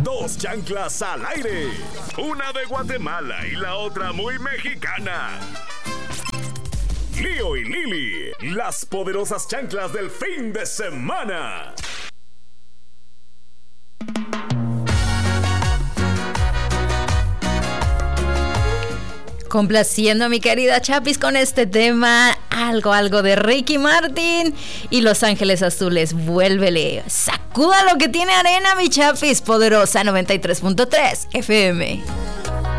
Dos chanclas al aire. Una de Guatemala y la otra muy mexicana. Lío y Lili, las poderosas chanclas del fin de semana. Complaciendo a mi querida Chapis con este tema, algo de Ricky Martin y Los Ángeles Azules. Vuélvele, sacuda lo que tiene arena, mi Chapis, poderosa 93.3 FM.